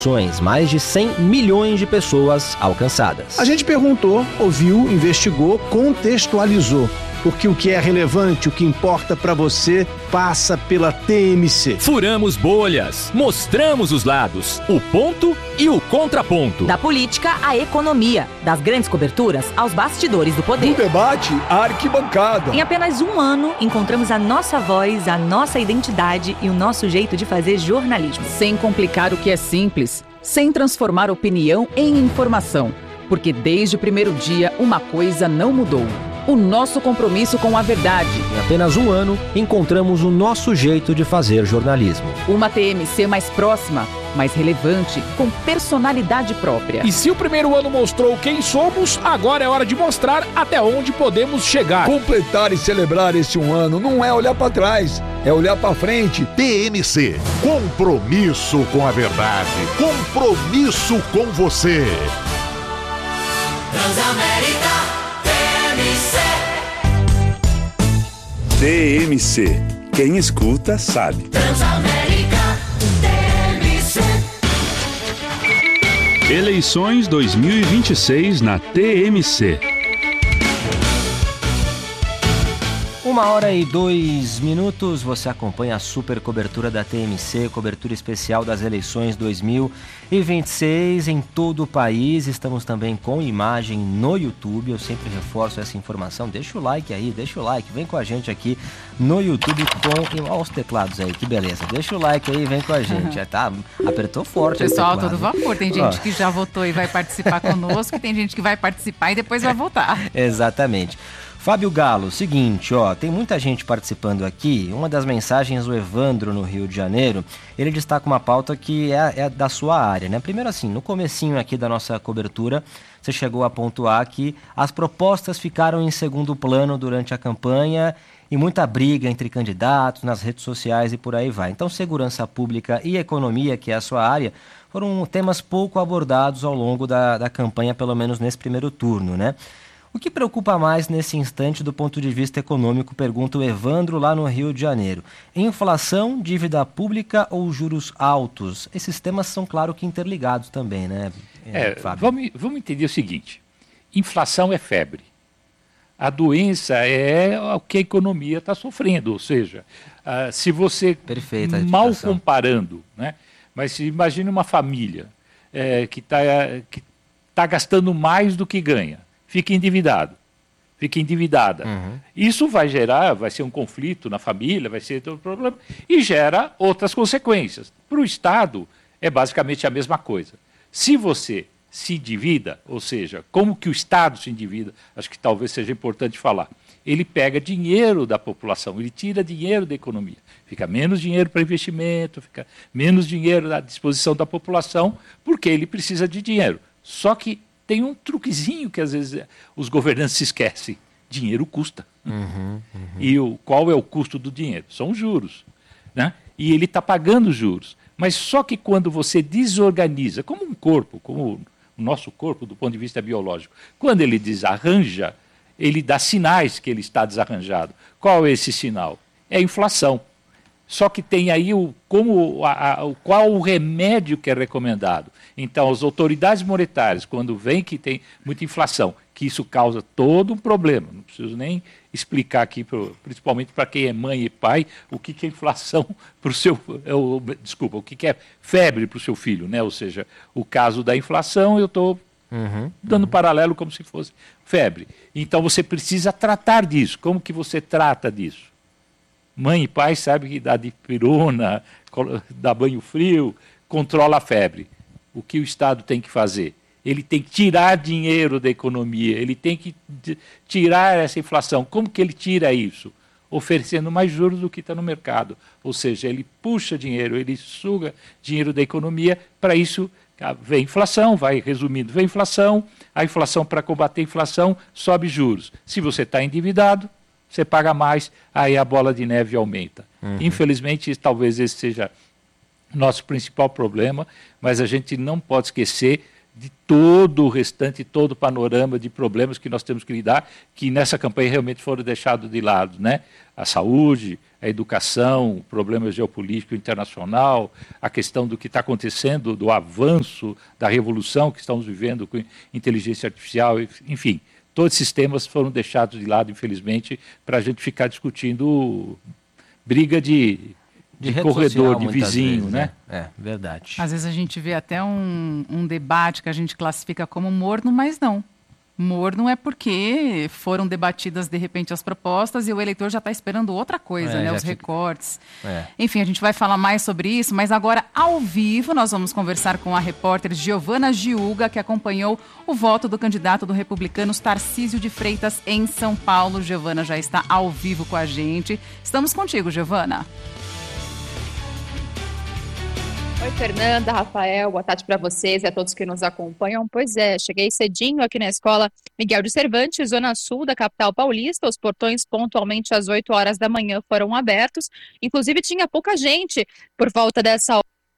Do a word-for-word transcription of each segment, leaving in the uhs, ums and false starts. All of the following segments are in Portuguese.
mais de cem milhões de pessoas alcançadas. A gente perguntou, ouviu, investigou, contextualizou. Porque o que é relevante, o que importa para você, passa pela T M C. Furamos bolhas, mostramos os lados, o ponto e o contraponto. Da política à economia, das grandes coberturas aos bastidores do poder. Do debate à arquibancada. Em apenas um ano, encontramos a nossa voz, a nossa identidade e o nosso jeito de fazer jornalismo. Sem complicar o que é simples, sem transformar opinião em informação. Porque desde o primeiro dia, uma coisa não mudou. O nosso compromisso com a verdade. Em apenas um ano, encontramos o nosso jeito de fazer jornalismo. Uma T M C mais próxima, mais relevante, com personalidade própria. E se o primeiro ano mostrou quem somos, agora é hora de mostrar até onde podemos chegar. Completar e celebrar esse um ano não é olhar para trás, é olhar para frente. T M C, compromisso com a verdade, compromisso com você. Transamérica T M C. Quem escuta sabe. Transamérica T M C. Eleições dois mil e vinte e seis na T M C. Uma hora e dois minutos, você acompanha a super cobertura da T M C, cobertura especial das eleições dois mil e vinte e seis em todo o país. Estamos também com imagem no YouTube, eu sempre reforço essa informação. Deixa o like aí, deixa o like, vem com a gente aqui no YouTube com... Olha os teclados aí, que beleza. Deixa o like aí, vem com a gente. É, tá, apertou forte. Pessoal, todo vapor. Tem gente que já votou e vai participar conosco, e tem gente que vai participar e depois vai votar. Exatamente. Fábio Galo, seguinte, ó, tem muita gente participando aqui. Uma das mensagens do Evandro no Rio de Janeiro, ele destaca uma pauta que é, é da sua área, né? Primeiro assim, no comecinho aqui da nossa cobertura, você chegou a pontuar que as propostas ficaram em segundo plano durante a campanha e muita briga entre candidatos nas redes sociais e por aí vai. Então, segurança pública e economia, que é a sua área, foram temas pouco abordados ao longo da, da campanha, pelo menos nesse primeiro turno, né? O que preocupa mais nesse instante do ponto de vista econômico, pergunta o Evandro lá no Rio de Janeiro. Inflação, dívida pública ou juros altos? Esses temas são, claro, que interligados também, né, é, vamos, vamos entender o seguinte, inflação é febre. A doença é o que a economia está sofrendo, ou seja, uh, se você, Perfeita mal comparando, né, mas imagine uma família é, que está que tá gastando mais do que ganha. Fica endividado, fica endividada. Uhum. Isso vai gerar, vai ser um conflito na família, vai ser todo problema, e gera outras consequências. Para o Estado, é basicamente a mesma coisa. Se você se endivida, ou seja, como que o Estado se endivida, acho que talvez seja importante falar, ele pega dinheiro da população, ele tira dinheiro da economia, fica menos dinheiro para investimento, fica menos dinheiro à disposição da população, porque ele precisa de dinheiro. Só que tem um truquezinho que às vezes os governantes se esquecem. Dinheiro custa. Uhum, uhum. E o, qual é o custo do dinheiro? São os juros. Né? E ele está pagando juros. Mas só que quando você desorganiza, como um corpo, como o nosso corpo do ponto de vista biológico, quando ele desarranja, ele dá sinais que ele está desarranjado. Qual é esse sinal? É a inflação. Só que tem aí o, como, a, a, o, qual o remédio que é recomendado. Então, as autoridades monetárias, quando vem que tem muita inflação, que isso causa todo um problema, não preciso nem explicar aqui, pro, principalmente para quem é mãe e pai, o que, que é inflação para o seu... É o, desculpa, o que, que é febre para o seu filho, né? Ou seja, o caso da inflação, eu estou uhum, dando uhum. paralelo como se fosse febre. Então, você precisa tratar disso. Como que você trata disso? Mãe e pai sabem que dá dipirona, dá banho frio, controla a febre. O que o Estado tem que fazer? Ele tem que tirar dinheiro da economia, ele tem que tirar essa inflação. Como que ele tira isso? Oferecendo mais juros do que está no mercado. Ou seja, ele puxa dinheiro, ele suga dinheiro da economia, para isso vem inflação, vai resumindo, vem inflação, a inflação, para combater a inflação, sobe juros. Se você está endividado, você paga mais, aí a bola de neve aumenta. Uhum. Infelizmente, talvez esse seja nosso principal problema, mas a gente não pode esquecer de todo o restante, todo o panorama de problemas que nós temos que lidar, que nessa campanha realmente foram deixados de lado, né? A saúde, a educação, o problema geopolítico internacional, a questão do que está acontecendo, do avanço, da revolução que estamos vivendo com inteligência artificial, enfim, todos esses temas foram deixados de lado, infelizmente, para a gente ficar discutindo briga de, de, de corredor, social, de vizinho, vezes, né? É, verdade. Às vezes a gente vê até um, um debate que a gente classifica como morno, mas não. Morno é porque foram debatidas, de repente, as propostas e o eleitor já está esperando outra coisa, é, né? Os fica... recortes. É. Enfim, a gente vai falar mais sobre isso, mas agora, ao vivo, nós vamos conversar com a repórter Giovana Giuga, que acompanhou o voto do candidato do Republicanos, Tarcísio de Freitas, em São Paulo. Giovana já está ao vivo com a gente. Estamos contigo, Giovana. Oi, Fernanda, Rafael, boa tarde para vocês e a todos que nos acompanham. Pois é, cheguei cedinho aqui na Escola Miguel de Cervantes, Zona Sul da capital paulista. Os portões pontualmente às oito horas da manhã foram abertos. Inclusive tinha pouca gente por volta dessa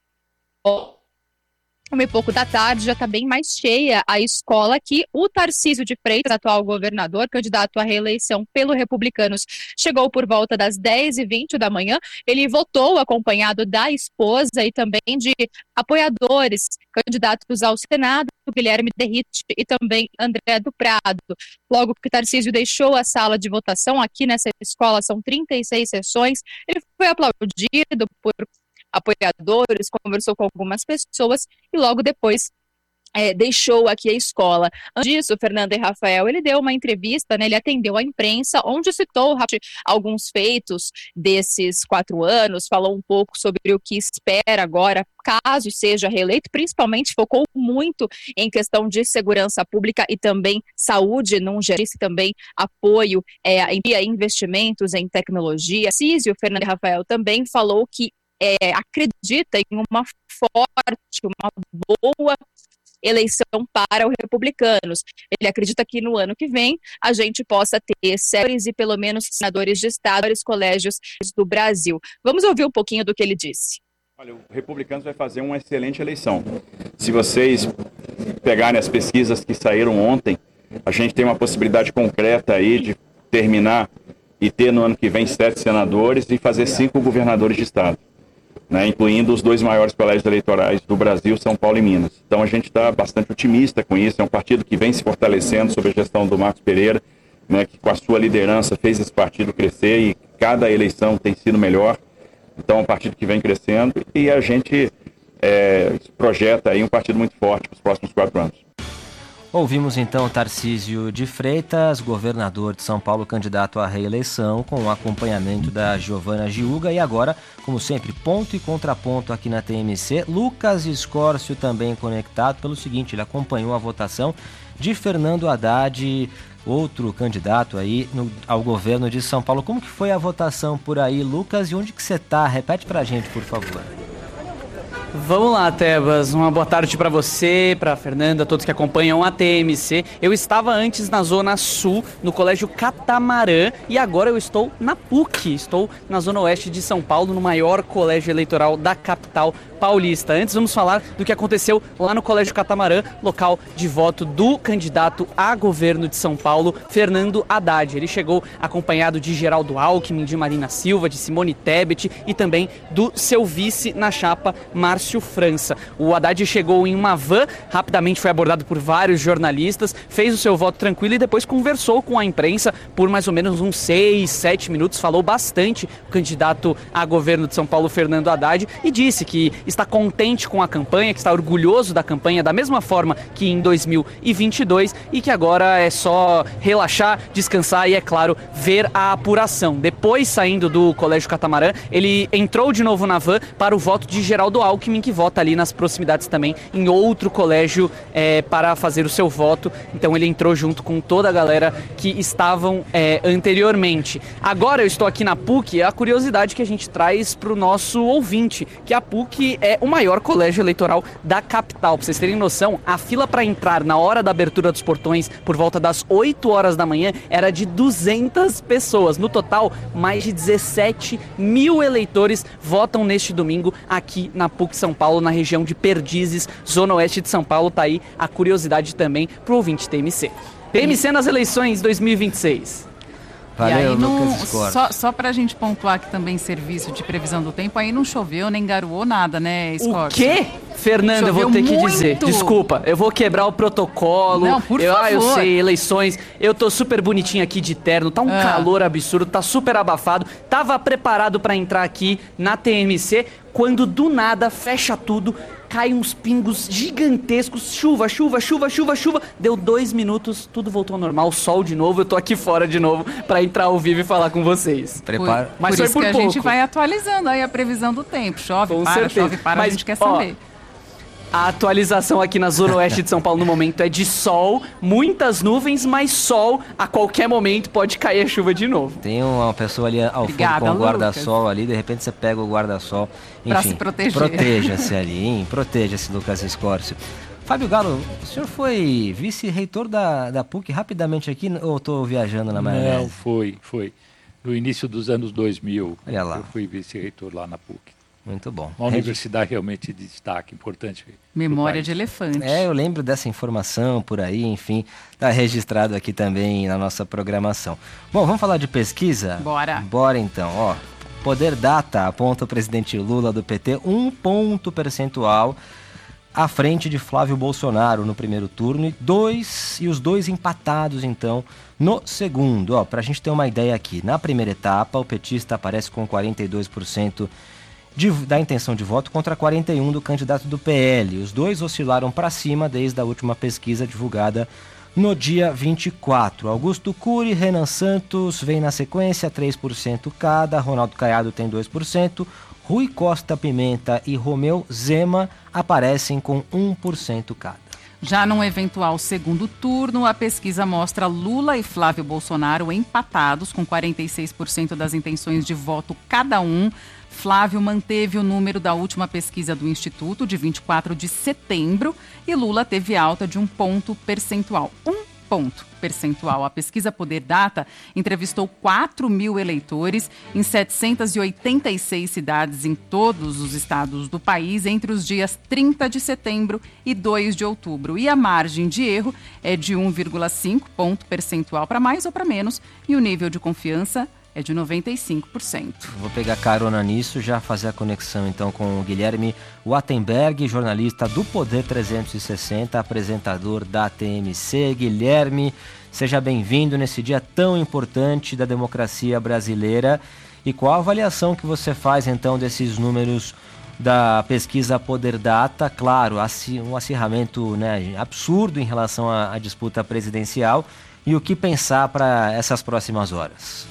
hora. Uma e pouco da tarde, já está bem mais cheia a escola aqui. O Tarcísio de Freitas, atual governador, candidato à reeleição pelo Republicanos, chegou por volta das dez e vinte da manhã. Ele votou acompanhado da esposa e também de apoiadores, candidatos ao Senado, Guilherme Derrite e também André do Prado. Logo que Tarcísio deixou a sala de votação aqui nessa escola, são trinta e seis sessões, ele foi aplaudido por apoiadores, conversou com algumas pessoas e logo depois é, deixou aqui a escola. Antes disso, Fernanda e Rafael, ele deu uma entrevista, né, ele atendeu a imprensa, onde citou alguns feitos desses quatro anos, falou um pouco sobre o que espera agora, caso seja reeleito, principalmente focou muito em questão de segurança pública e também saúde, num geral, também apoio é, em investimentos em tecnologia. Císio, Fernanda e Rafael, também falou que É, acredita em uma forte, uma boa eleição para os republicanos. Ele acredita que no ano que vem a gente possa ter senadores e pelo menos senadores de estado, vários colégios do Brasil. Vamos ouvir um pouquinho do que ele disse. Olha, o Republicanos vai fazer uma excelente eleição. Se vocês pegarem as pesquisas que saíram ontem, a gente tem uma possibilidade concreta aí de terminar e ter no ano que vem sete senadores e fazer cinco governadores de estado. Né, incluindo os dois maiores colégios eleitorais do Brasil, São Paulo e Minas. Então a gente está bastante otimista com isso, é um partido que vem se fortalecendo sob a gestão do Marcos Pereira, né, que com a sua liderança fez esse partido crescer e cada eleição tem sido melhor. Então é um partido que vem crescendo e a gente é, projeta aí um partido muito forte para os próximos quatro anos. Ouvimos então Tarcísio de Freitas, governador de São Paulo, candidato à reeleição, com o acompanhamento da Giovana Giuga. E agora, como sempre, ponto e contraponto aqui na T M C. Lucas Escórcio também conectado pelo seguinte, ele acompanhou a votação de Fernando Haddad, outro candidato aí no, ao governo de São Paulo. Como que foi a votação por aí, Lucas? E onde que você está? Repete pra gente, por favor. Vamos lá, Tebas. Uma boa tarde para você, para a Fernanda, todos que acompanham a T M C. Eu estava antes na Zona Sul, no Colégio Catamarã, e agora eu estou na P U C. Estou na Zona Oeste de São Paulo, no maior colégio eleitoral da capital paulista. Antes, vamos falar do que aconteceu lá no Colégio Catamarã, local de voto do candidato a governo de São Paulo, Fernando Haddad. Ele chegou acompanhado de Geraldo Alckmin, de Marina Silva, de Simone Tebet e também do seu vice na chapa, Márcio França. O Haddad chegou em uma van, rapidamente foi abordado por vários jornalistas, fez o seu voto tranquilo e depois conversou com a imprensa por mais ou menos uns seis, sete minutos, falou bastante o candidato a governo de São Paulo, Fernando Haddad, e disse que está contente com a campanha, que está orgulhoso da campanha, da mesma forma que em dois mil e vinte e dois, e que agora é só relaxar, descansar e, é claro, ver a apuração. Depois, saindo do Colégio Catamarã, ele entrou de novo na van para o voto de Geraldo Alckmin, que vota ali nas proximidades também, em outro colégio, é, para fazer o seu voto. Então ele entrou junto com toda a galera que estavam é, anteriormente. Agora eu estou aqui na P U C, a curiosidade que a gente traz para o nosso ouvinte, que a P U C é o maior colégio eleitoral da capital. Para vocês terem noção, a fila para entrar na hora da abertura dos portões, por volta das oito horas da manhã, era de duzentas pessoas. No total, mais de dezessete mil eleitores votam neste domingo aqui na P U C São Paulo, na região de Perdizes, Zona Oeste de São Paulo. Tá aí a curiosidade também pro ouvinte T M C. T M C nas eleições dois mil e vinte e seis. Valeu, e aí não, Lucas Escorte. Só, só pra gente pontuar aqui também serviço de previsão do tempo, aí não choveu nem garoou nada, né, Escorte? O quê? Fernanda, eu vou ter que dizer. Desculpa, eu vou quebrar o protocolo. Não, por eu, favor. Ah, eu sei, eleições. Eu tô super bonitinho aqui de terno, tá um Ah. calor absurdo, tá super abafado. Tava preparado pra entrar aqui na T M C, quando do nada fecha tudo, cai uns pingos gigantescos, chuva, chuva, chuva, chuva, chuva. Deu dois minutos, tudo voltou ao normal, sol de novo, eu tô aqui fora de novo pra entrar ao vivo e falar com vocês. Prepara. Por, Mas por foi isso por que a pouco. gente vai atualizando aí a previsão do tempo. Chove, Com para, certeza. chove, para, Mas, a gente quer ó, saber. A atualização aqui na Zona Oeste de São Paulo no momento é de sol, muitas nuvens, mas sol, a qualquer momento pode cair a chuva de novo. Tem uma pessoa ali ao Obrigada, fundo com o Lucas. guarda-sol ali, de repente você pega o guarda-sol. Enfim, Pra se proteger. proteja-se ali, hein? Proteja-se, Lucas Escorcio. Fábio Galo, o senhor foi vice-reitor da, da P U C rapidamente aqui, ou estou viajando na maionese? Não, foi, foi. No início dos anos dois mil, Olha lá. eu fui vice-reitor lá na P U C. Muito bom. Uma universidade realmente de destaque, importante. Memória de elefante. É, eu lembro dessa informação por aí, enfim, está registrado aqui também na nossa programação. Bom, vamos falar de pesquisa? Bora. Bora então, ó. Poder Data aponta o presidente Lula do P T um ponto percentual à frente de Flávio Bolsonaro no primeiro turno e dois e os dois empatados então no segundo. Ó, para a gente ter uma ideia aqui, na primeira etapa o petista aparece com quarenta e dois por cento de, da intenção de voto contra quarenta e um por cento do candidato do P L. Os dois oscilaram para cima desde a última pesquisa divulgada no dia vinte e quatro. Augusto Cury e Renan Santos vêm na sequência, três por cento cada. Ronaldo Caiado tem dois por cento. Rui Costa Pimenta e Romeu Zema aparecem com um por cento cada. Já num eventual segundo turno, a pesquisa mostra Lula e Flávio Bolsonaro empatados com quarenta e seis por cento das intenções de voto cada um. Flávio manteve o número da última pesquisa do Instituto, de vinte e quatro de setembro, e Lula teve alta de um ponto percentual. Um ponto percentual. A pesquisa Poder Data entrevistou quatro mil eleitores em setecentas e oitenta e seis cidades em todos os estados do país entre os dias trinta de setembro e dois de outubro. E a margem de erro é de um vírgula cinco ponto percentual para mais ou para menos, e o nível de confiança é de noventa e cinco por cento. Vou pegar carona nisso, já fazer a conexão então com o Guilherme Wattenberg, jornalista do Poder trezentos e sessenta, apresentador da T M C. Guilherme, seja bem-vindo nesse dia tão importante da democracia brasileira. E qual a avaliação que você faz então desses números da pesquisa Poder Data? Claro, um acirramento, né, absurdo em relação à, à disputa presidencial. E o que pensar para essas próximas horas?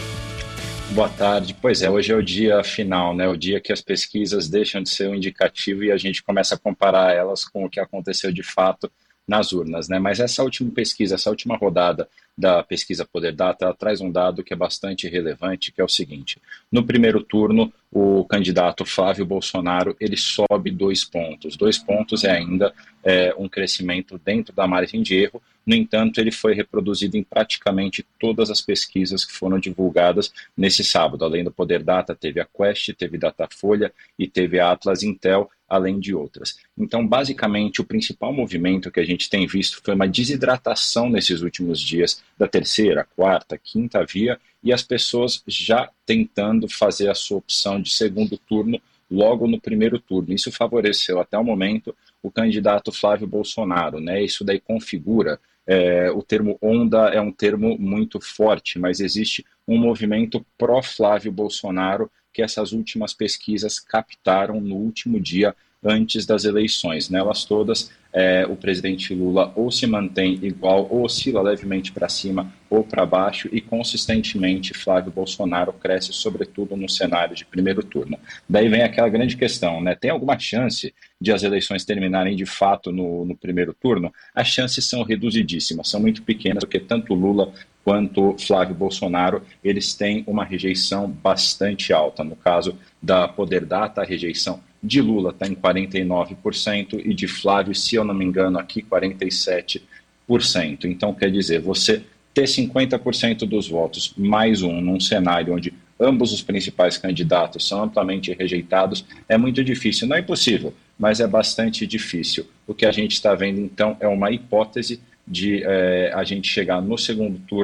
Boa tarde. Pois é, hoje é o dia final, né? O dia que as pesquisas deixam de ser um indicativo e a gente começa a comparar elas com o que aconteceu de fato nas urnas, né? Mas essa última pesquisa, essa última rodada da pesquisa Poder Data, ela traz um dado que é bastante relevante, que é o seguinte: no primeiro turno, o candidato Flávio Bolsonaro, ele sobe dois pontos. Dois pontos é ainda é, um crescimento dentro da margem de erro. No entanto, ele foi reproduzido em praticamente todas as pesquisas que foram divulgadas nesse sábado. Além do Poder Data, teve a Quest, teve Datafolha e teve a Atlas Intel, além de outras. Então, basicamente, o principal movimento que a gente tem visto foi uma desidratação nesses últimos dias da terceira, quarta, quinta via, e as pessoas já tentando fazer a sua opção de segundo turno logo no primeiro turno. Isso favoreceu até o momento o candidato Flávio Bolsonaro, né? Isso daí configura, é, o termo onda é um termo muito forte, mas existe um movimento pró-Flávio Bolsonaro que essas últimas pesquisas captaram no último dia antes das eleições. Nelas todas, é, o presidente Lula ou se mantém igual, ou oscila levemente para cima ou para baixo, e consistentemente Flávio Bolsonaro cresce, sobretudo no cenário de primeiro turno. Daí vem aquela grande questão, né? Tem alguma chance de as eleições terminarem de fato no, no primeiro turno? As chances são reduzidíssimas, são muito pequenas, porque tanto Lula quanto Flávio Bolsonaro, eles têm uma rejeição bastante alta. No caso da Poder Data, a rejeição de Lula está em quarenta e nove por cento e de Flávio, se eu não me engano, aqui quarenta e sete por cento. Então, quer dizer, você ter cinquenta por cento dos votos mais um num cenário onde ambos os principais candidatos são amplamente rejeitados é muito difícil. Não é impossível, mas é bastante difícil. O que a gente está vendo, então, é uma hipótese de é, a gente chegar no segundo turno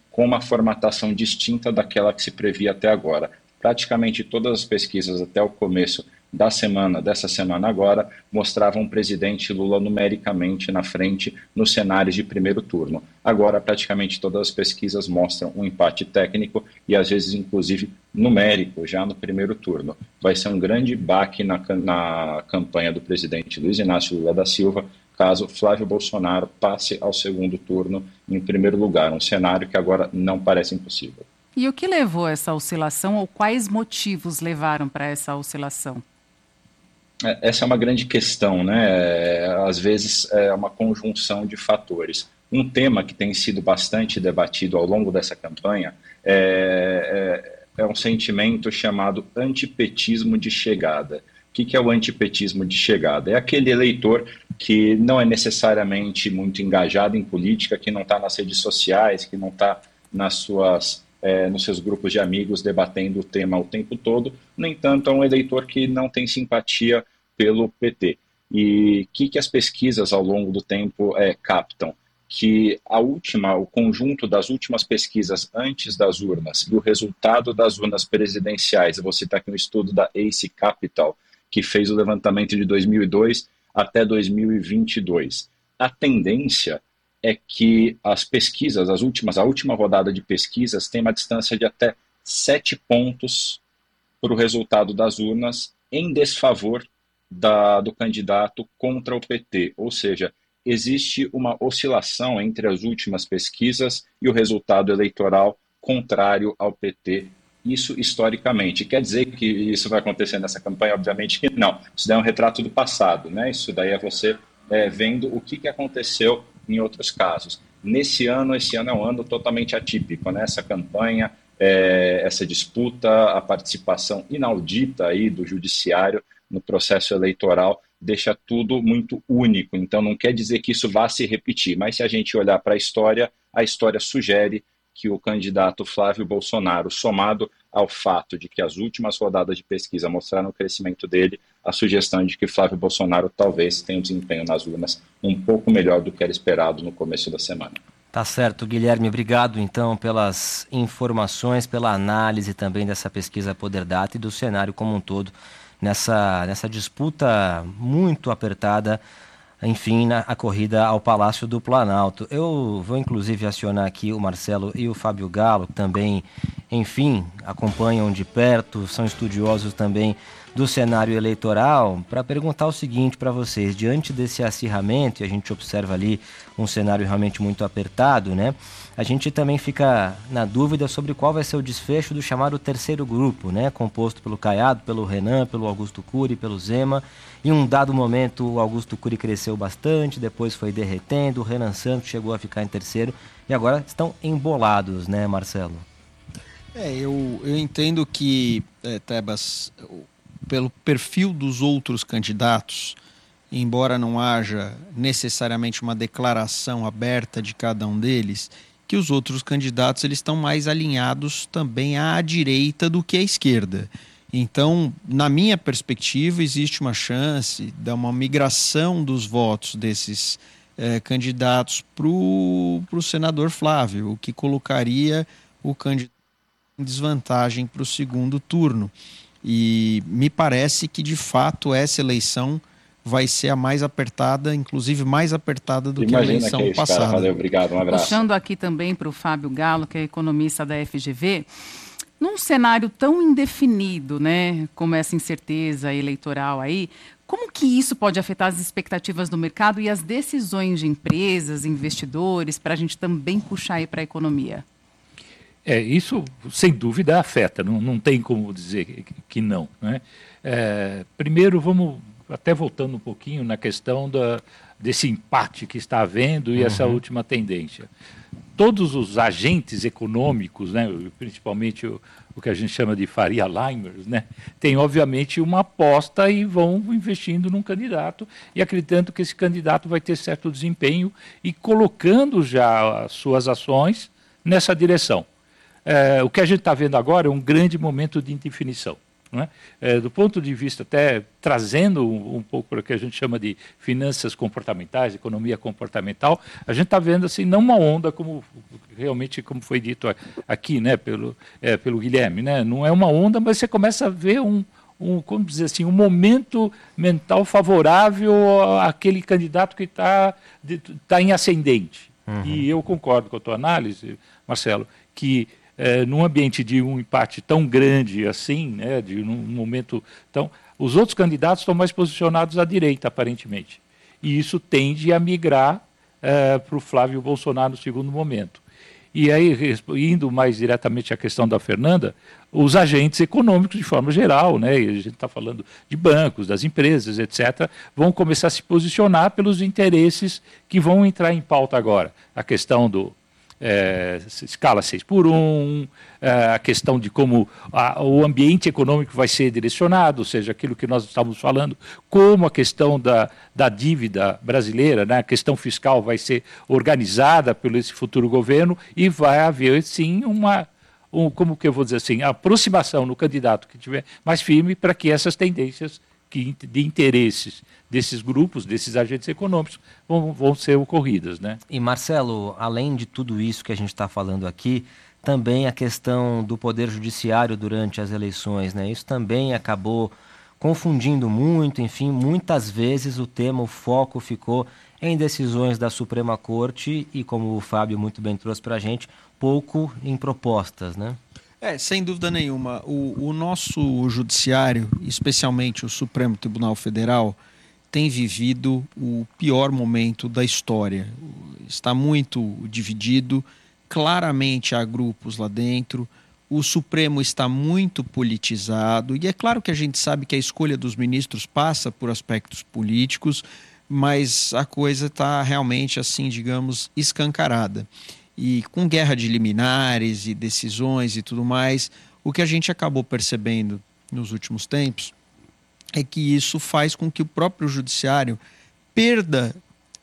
com uma formatação distinta daquela que se previa até agora. Praticamente todas as pesquisas até o começo da semana, dessa semana agora, mostravam o presidente Lula numericamente na frente nos cenários de primeiro turno. Agora, praticamente todas as pesquisas mostram um empate técnico e, às vezes, inclusive, numérico, já no primeiro turno. Vai ser um grande baque na, na campanha do presidente Luiz Inácio Lula da Silva, caso Flávio Bolsonaro passe ao segundo turno em primeiro lugar, um cenário que agora não parece impossível. E o que levou a essa oscilação, ou quais motivos levaram para essa oscilação? Essa é uma grande questão, né? Às vezes é uma conjunção de fatores. Um tema que tem sido bastante debatido ao longo dessa campanha é, é, é um sentimento chamado antipetismo de chegada. O que, que é o antipetismo de chegada? É aquele eleitor que não é necessariamente muito engajado em política, que não está nas redes sociais, que não está nas suas... É, nos seus grupos de amigos debatendo o tema o tempo todo. No entanto, é um eleitor que não tem simpatia pelo P T. E o que, que as pesquisas ao longo do tempo é, captam? Que a última, o conjunto das últimas pesquisas antes das urnas e o resultado das urnas presidenciais, eu vou citar aqui um estudo da Ace Capital, que fez o levantamento de dois mil e dois até dois mil e vinte e dois. A tendência é que as pesquisas, as últimas, a última rodada de pesquisas tem uma distância de até sete pontos para o resultado das urnas em desfavor da, do candidato contra o P T. Ou seja, existe uma oscilação entre as últimas pesquisas e o resultado eleitoral contrário ao P T. Isso historicamente. Quer dizer que isso vai acontecer nessa campanha? Obviamente que não. Isso daí é um retrato do passado, né? Isso daí é você é, vendo o que, que aconteceu em outros casos. Nesse ano, esse ano é um ano totalmente atípico, né? Essa campanha, é, essa disputa, a participação inaudita aí do judiciário no processo eleitoral deixa tudo muito único. Então não quer dizer que isso vá se repetir, mas se a gente olhar para a história, a história sugere que o candidato Flávio Bolsonaro, somado ao fato de que as últimas rodadas de pesquisa mostraram o crescimento dele, a sugestão de que Flávio Bolsonaro talvez tenha um desempenho nas urnas um pouco melhor do que era esperado no começo da semana. Tá certo, Guilherme. Obrigado, então, pelas informações, pela análise também dessa pesquisa Poder Data e do cenário como um todo nessa, nessa disputa muito apertada, enfim, na a corrida ao Palácio do Planalto. Eu vou, inclusive, acionar aqui o Marcelo e o Fábio Galo, que também, enfim, acompanham de perto, são estudiosos também do cenário eleitoral, para perguntar o seguinte para vocês: diante desse acirramento, e a gente observa ali um cenário realmente muito apertado, né? A gente também fica na dúvida sobre qual vai ser o desfecho do chamado terceiro grupo, né? Composto pelo Caiado, pelo Renan, pelo Augusto Cury, pelo Zema. Em um dado momento, o Augusto Cury cresceu bastante, depois foi derretendo, o Renan Santos chegou a ficar em terceiro e agora estão embolados, né, Marcelo? É, eu, eu entendo que, é, Tebas, pelo perfil dos outros candidatos, embora não haja necessariamente uma declaração aberta de cada um deles, que os outros candidatos eles estão mais alinhados também à direita do que à esquerda. Então, na minha perspectiva, existe uma chance de uma migração dos votos desses eh, candidatos para o senador Flávio, o que colocaria o candidato em desvantagem para o segundo turno. E me parece que, de fato, essa eleição vai ser a mais apertada, inclusive mais apertada do Imagina que a eleição que é isso, passada. Cara. Valeu, obrigado, um abraço. Puxando aqui também para o Fábio Galo, que é economista da F G V, num cenário tão indefinido, né, como essa incerteza eleitoral aí, como que isso pode afetar as expectativas do mercado e as decisões de empresas, investidores, para a gente também puxar aí para a economia? É, isso, sem dúvida, afeta, não, não tem como dizer que, que não, né? É, primeiro, vamos até voltando um pouquinho na questão da, desse empate que está havendo e uhum. essa última tendência. Todos os agentes econômicos, né, principalmente o, o que a gente chama de Faria Limers, né, têm obviamente uma aposta e vão investindo num candidato e acreditando que esse candidato vai ter certo desempenho e colocando já as suas ações nessa direção. É, o que a gente está vendo agora é um grande momento de indefinição. Não é? É, do ponto de vista, até trazendo um, um pouco para o que a gente chama de finanças comportamentais, economia comportamental, a gente está vendo assim, não uma onda como realmente como foi dito aqui, né, pelo, é, pelo Guilherme, né? Não é uma onda, mas você começa a ver um, um, como dizer assim, um momento mental favorável àquele candidato que está tá em ascendente. Uhum. E eu concordo com a tua análise, Marcelo, que É, num ambiente de um empate tão grande assim, né, de um momento tão, os outros candidatos estão mais posicionados à direita, aparentemente. E isso tende a migrar é, para o Flávio Bolsonaro no segundo momento. E aí, indo mais diretamente à questão da Fernanda, os agentes econômicos, de forma geral, né, e a gente está falando de bancos, das empresas, etcétera, vão começar a se posicionar pelos interesses que vão entrar em pauta agora. A questão do É, escala seis por um, é, a questão de como a, o ambiente econômico vai ser direcionado, ou seja, aquilo que nós estávamos falando, como a questão da, da dívida brasileira, né, a questão fiscal vai ser organizada pelo esse futuro governo e vai haver, sim, uma, um, como que eu vou dizer assim, aproximação no candidato que tiver mais firme para que essas tendências que, de interesses desses grupos, desses agentes econômicos, vão, vão ser ocorridas, né? E Marcelo, além de tudo isso que a gente está falando aqui, também a questão do Poder Judiciário durante as eleições, né? Isso também acabou confundindo muito, enfim, muitas vezes o tema, o foco ficou em decisões da Suprema Corte e, como o Fábio muito bem trouxe para a gente, pouco em propostas, né? É, sem dúvida nenhuma. O, o nosso judiciário, especialmente o Supremo Tribunal Federal, tem vivido o pior momento da história. Está muito dividido, claramente há grupos lá dentro, o Supremo está muito politizado, e é claro que a gente sabe que a escolha dos ministros passa por aspectos políticos, mas a coisa está realmente, assim, digamos, escancarada. E com guerra de liminares e decisões e tudo mais, o que a gente acabou percebendo nos últimos tempos é que isso faz com que o próprio judiciário perda,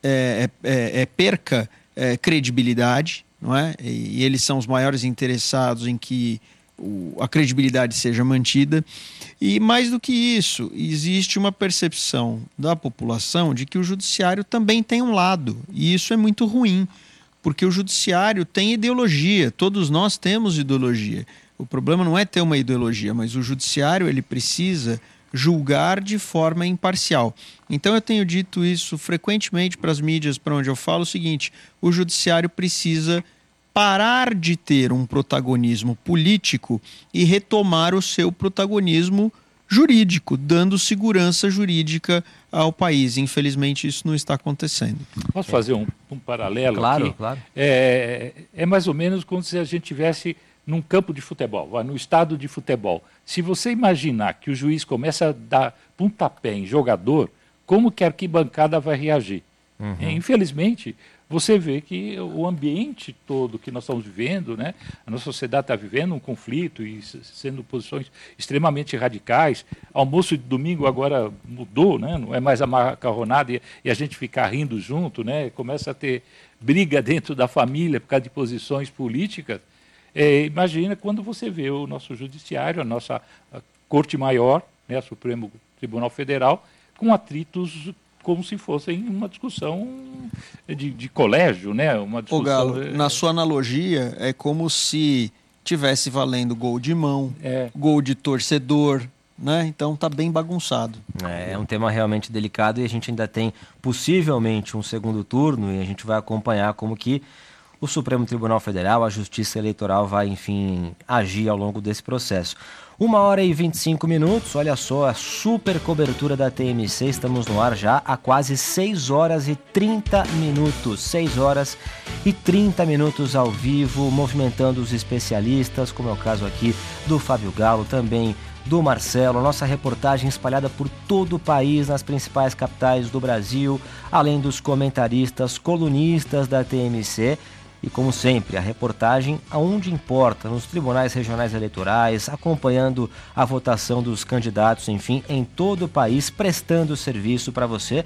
é, é, é, perca é, credibilidade, não é? E eles são os maiores interessados em que o, a credibilidade seja mantida. E mais do que isso, existe uma percepção da população de que o judiciário também tem um lado, e isso é muito ruim, porque o judiciário tem ideologia, todos nós temos ideologia. O problema não é ter uma ideologia, mas o judiciário ele precisa julgar de forma imparcial. Então eu tenho dito isso frequentemente para as mídias para onde eu falo o seguinte: o judiciário precisa parar de ter um protagonismo político e retomar o seu protagonismo jurídico, dando segurança jurídica ao país. Infelizmente isso não está acontecendo. Posso fazer um, um paralelo claro, aqui? Claro. É, é mais ou menos como se a gente tivesse num campo de futebol, no estado de futebol. Se você imaginar que o juiz começa a dar pontapé em jogador, como que a arquibancada vai reagir? Uhum. É, infelizmente, você vê que o ambiente todo que nós estamos vivendo, né, a nossa sociedade está vivendo um conflito e sendo posições extremamente radicais. Almoço de domingo agora mudou, né, não é mais a macarronada e, e a gente ficar rindo junto, né, começa a ter briga dentro da família por causa de posições políticas. É, imagina quando você vê o nosso judiciário, a nossa a Corte Maior, né, o Supremo Tribunal Federal, com atritos como se fossem uma discussão de, de colégio, né? Uma discussão... Ô Galo, na sua analogia, é como se tivesse valendo gol de mão, é. gol de torcedor, né? Então tá bem bagunçado. É, é um tema realmente delicado e a gente ainda tem possivelmente um segundo turno e a gente vai acompanhar como que o Supremo Tribunal Federal, a Justiça Eleitoral vai, enfim, agir ao longo desse processo. Uma hora e vinte e cinco minutos, olha só, a super cobertura da T M C, estamos no ar já há quase seis horas e trinta minutos. seis horas e trinta minutos ao vivo, movimentando os especialistas, como é o caso aqui do Fábio Galo, também do Marcelo, nossa reportagem espalhada por todo o país, nas principais capitais do Brasil, além dos comentaristas, colunistas da T M C. E como sempre, a reportagem aonde importa, nos tribunais regionais eleitorais, acompanhando a votação dos candidatos, enfim, em todo o país, prestando serviço para você que está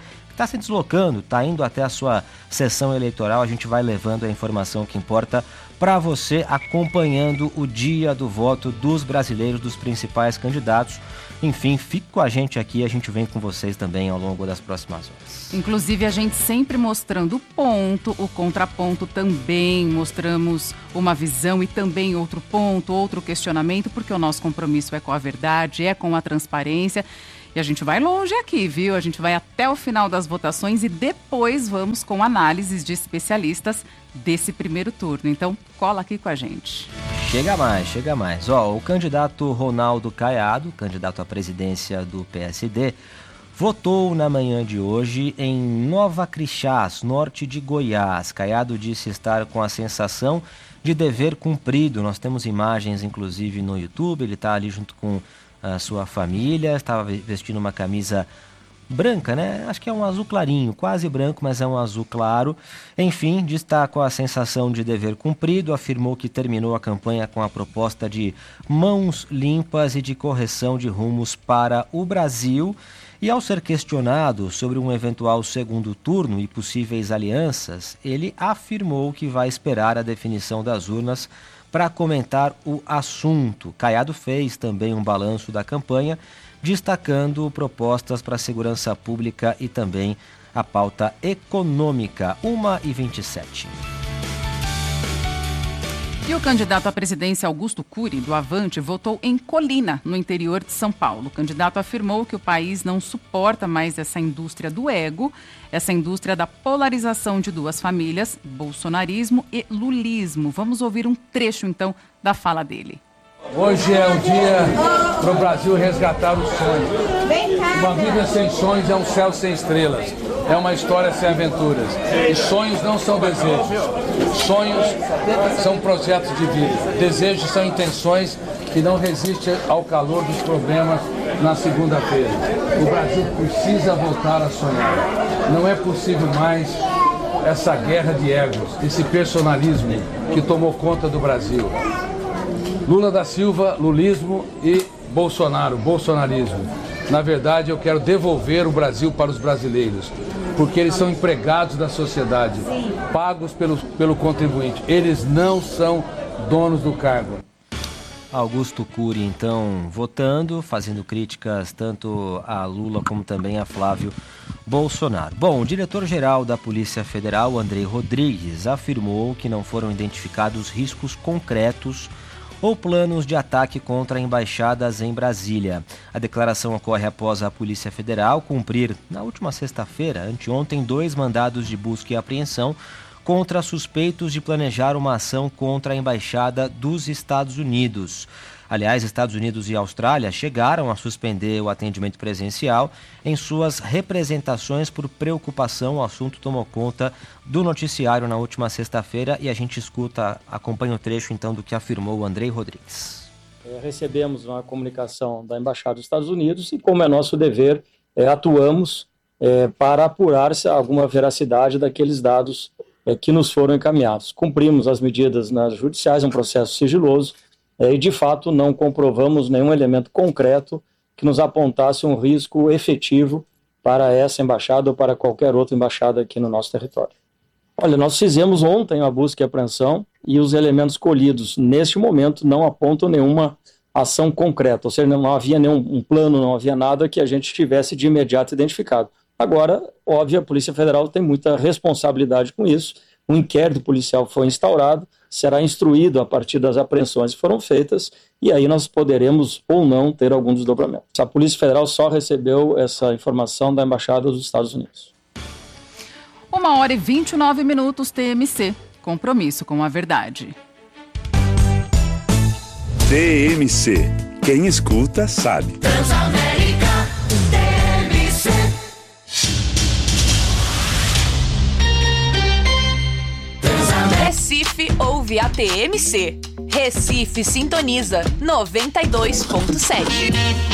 está se deslocando, está indo até a sua sessão eleitoral. A gente vai levando a informação que importa para você, acompanhando o dia do voto dos brasileiros, dos principais candidatos. Enfim, fique com a gente aqui, a gente vem com vocês também ao longo das próximas horas. Inclusive, a gente sempre mostrando o ponto, o contraponto também, mostramos uma visão e também outro ponto, outro questionamento, porque o nosso compromisso é com a verdade, é com a transparência. E a gente vai longe aqui, viu? A gente vai até o final das votações e depois vamos com análises de especialistas desse primeiro turno. Então, cola aqui com a gente. Chega mais, chega mais. Ó, o candidato Ronaldo Caiado, candidato à presidência do P S D, votou na manhã de hoje em Nova Crixás, norte de Goiás. Caiado disse estar com a sensação de dever cumprido. Nós temos imagens, inclusive, no YouTube. Ele está ali junto com a sua família, estava vestindo uma camisa branca, né? Acho que é um azul clarinho, quase branco, mas é um azul claro. Enfim, destacou a sensação de dever cumprido, afirmou que terminou a campanha com a proposta de mãos limpas e de correção de rumos para o Brasil. E ao ser questionado sobre um eventual segundo turno e possíveis alianças, ele afirmou que vai esperar a definição das urnas para comentar o assunto. Caiado fez também um balanço da campanha, destacando propostas para a segurança pública e também a pauta econômica. uma e vinte e sete. E o candidato à presidência Augusto Cury, do Avante, votou em Colina, no interior de São Paulo. O candidato afirmou que o país não suporta mais essa indústria do ego, essa indústria da polarização de duas famílias, bolsonarismo e lulismo. Vamos ouvir um trecho, então, da fala dele. Hoje é o dia para o Brasil resgatar os sonhos. Uma vida sem sonhos é um céu sem estrelas. É uma história sem aventuras. E sonhos não são desejos. Sonhos são projetos de vida. Desejos são intenções que não resistem ao calor dos problemas na segunda-feira. O Brasil precisa voltar a sonhar. Não é possível mais essa guerra de egos, esse personalismo que tomou conta do Brasil. Lula da Silva, lulismo e Bolsonaro, bolsonarismo. Na verdade, eu quero devolver o Brasil para os brasileiros, porque eles são empregados da sociedade, pagos pelo, pelo contribuinte. Eles não são donos do cargo. Augusto Cury, então, votando, fazendo críticas tanto a Lula como também a Flávio Bolsonaro. Bom, o diretor-geral da Polícia Federal, Andrei Rodrigues, afirmou que não foram identificados riscos concretos ou planos de ataque contra embaixadas em Brasília. A declaração ocorre após a Polícia Federal cumprir, na última sexta-feira, anteontem, dois mandados de busca e apreensão contra suspeitos de planejar uma ação contra a Embaixada dos Estados Unidos. Aliás, Estados Unidos e Austrália chegaram a suspender o atendimento presencial em suas representações por preocupação. O assunto tomou conta do noticiário na última sexta-feira e a gente escuta, acompanha o trecho então do que afirmou o Andrei Rodrigues. É, recebemos uma comunicação da Embaixada dos Estados Unidos e, como é nosso dever, é, atuamos é, para apurar se há alguma veracidade daqueles dados é, que nos foram encaminhados. Cumprimos as medidas nas judiciais, é um processo sigiloso, e, de fato, não comprovamos nenhum elemento concreto que nos apontasse um risco efetivo para essa embaixada ou para qualquer outra embaixada aqui no nosso território. Olha, nós fizemos ontem a busca e apreensão e os elementos colhidos neste momento não apontam nenhuma ação concreta, ou seja, não havia nenhum um plano, não havia nada que a gente tivesse de imediato identificado. Agora, óbvio, a Polícia Federal tem muita responsabilidade com isso, um inquérito policial foi instaurado, será instruído a partir das apreensões que foram feitas e aí nós poderemos ou não ter algum desdobramento. A Polícia Federal só recebeu essa informação da Embaixada dos Estados Unidos. Uma hora e vinte e nove minutos, T M C. Compromisso com a verdade. T M C. Quem escuta, sabe. Transamérica, T M C. Recife ouve a T M C. Recife sintoniza noventa e dois ponto sete.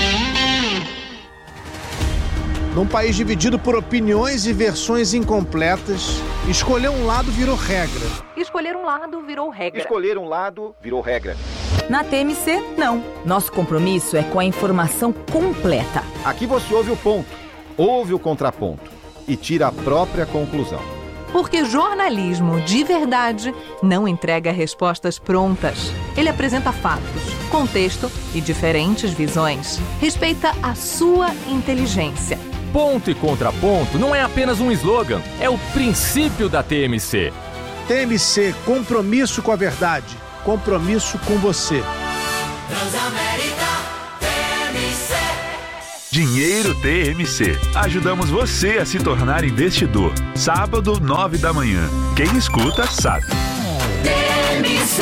Num país dividido por opiniões e versões incompletas, escolher um lado virou regra. Escolher um lado virou regra. Escolher um lado virou regra. Na T M C, não. Nosso compromisso é com a informação completa. Aqui você ouve o ponto, ouve o contraponto. e tira a própria conclusão. Porque jornalismo de verdade não entrega respostas prontas. Ele apresenta fatos, contexto e diferentes visões. Respeita a sua inteligência. Ponto e contraponto não é apenas um slogan, é o princípio da T M C. T M C, compromisso com a verdade, compromisso com você. Transamérica T M C. Dinheiro T M C. Ajudamos você a se tornar investidor. Sábado, nove da manhã. Quem escuta, sabe. T M C.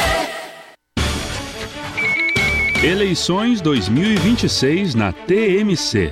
Eleições dois mil e vinte e seis na T M C.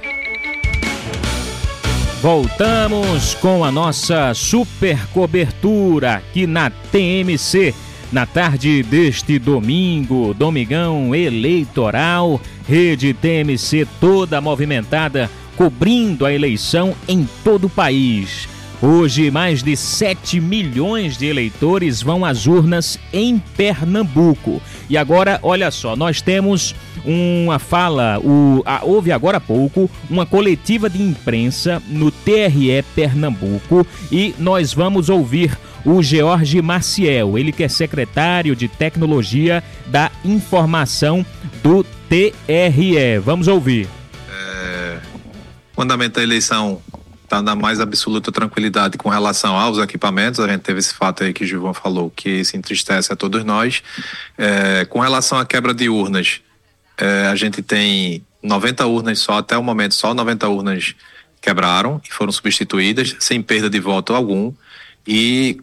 Voltamos com a nossa super cobertura aqui na T M C. Na tarde deste domingo, domingão eleitoral, Rede T M C toda movimentada, cobrindo a eleição em todo o país. Hoje, mais de sete milhões de eleitores vão às urnas em Pernambuco. E agora, olha só, nós temos uma fala, o, a, houve agora há pouco uma coletiva de imprensa no T R E Pernambuco e nós vamos ouvir o George Maciel, ele que é secretário de Tecnologia da Informação do T R E. Vamos ouvir. É, o andamento da eleição está na mais absoluta tranquilidade com relação aos equipamentos. A gente teve esse fato aí que o Gilvan falou, que se entristece a todos nós. É, com relação à quebra de urnas, é, a gente tem noventa urnas só, até o momento só noventa urnas quebraram e foram substituídas, sem perda de voto algum. E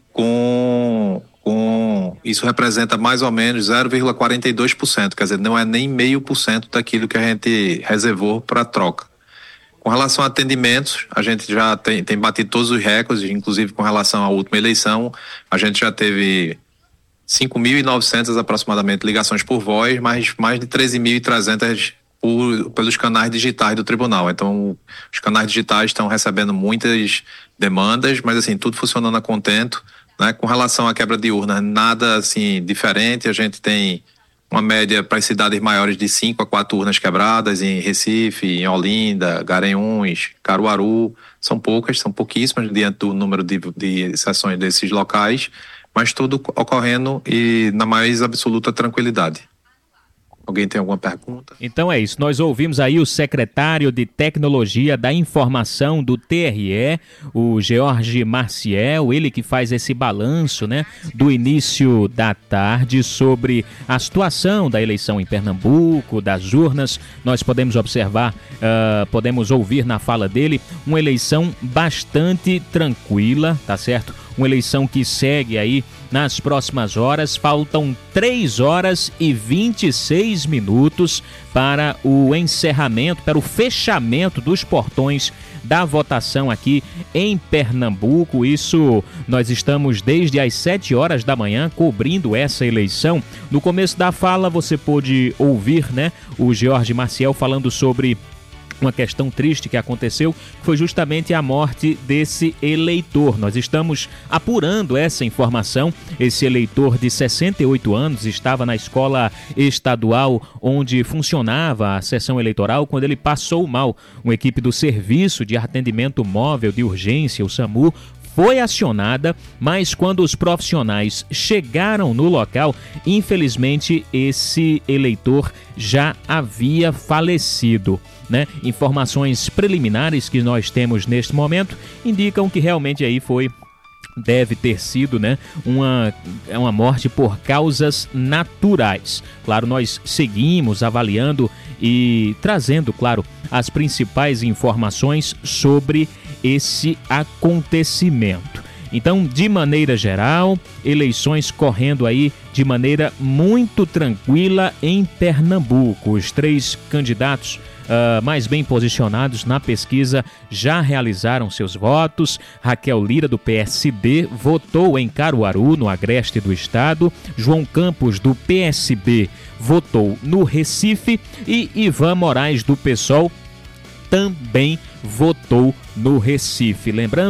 com, com isso representa mais ou menos zero vírgula quarenta e dois por cento, quer dizer, não é nem meio por cento daquilo que a gente reservou para troca. Com relação a atendimentos, a gente já tem, tem batido todos os recordes, inclusive com relação à última eleição, a gente já teve cinco mil e novecentas aproximadamente ligações por voz, mas mais de treze mil e trezentas por, pelos canais digitais do tribunal. Então, os canais digitais estão recebendo muitas demandas, mas assim, tudo funcionando a contento, né? Com relação à quebra de urna, nada assim diferente. A gente tem uma média para as cidades maiores de cinco a quatro urnas quebradas, em Recife, em Olinda, Garanhuns, Caruaru. São poucas, são pouquíssimas diante do número de, de sessões desses locais, mas tudo ocorrendo e na mais absoluta tranquilidade. Alguém tem alguma pergunta? Então é isso, nós ouvimos aí o secretário de Tecnologia da Informação do T R E, o George Maciel, ele que faz esse balanço, né, do início da tarde sobre a situação da eleição em Pernambuco, das urnas. Nós podemos observar, uh, podemos ouvir na fala dele, uma eleição bastante tranquila, tá certo? Uma eleição que segue aí nas próximas horas. Faltam três horas e vinte e seis minutos para o encerramento, para o fechamento dos portões da votação aqui em Pernambuco. Isso, nós estamos desde as sete horas da manhã cobrindo essa eleição. No começo da fala você pôde ouvir, né, o George Maciel falando sobre uma questão triste que aconteceu, foi justamente a morte desse eleitor. Nós estamos apurando essa informação. Esse eleitor de sessenta e oito anos estava na escola estadual onde funcionava a sessão eleitoral quando ele passou mal. Uma equipe do Serviço de Atendimento Móvel de Urgência, o SAMU, foi acionada, mas quando os profissionais chegaram no local, infelizmente esse eleitor já havia falecido, né? Informações preliminares que nós temos neste momento indicam que realmente aí foi, deve ter sido, né, uma, uma morte por causas naturais. Claro, nós seguimos avaliando e trazendo, claro, as principais informações sobre esse acontecimento. Então, de maneira geral, eleições correndo aí de maneira muito tranquila em Pernambuco. Os três candidatos uh, mais bem posicionados na pesquisa já realizaram seus votos. Raquel Lira, do P S B, votou em Caruaru, no agreste do estado. João Campos, do P S B, votou no Recife. E Ivan Moraes, do PSOL, também votou no Recife. Lembrando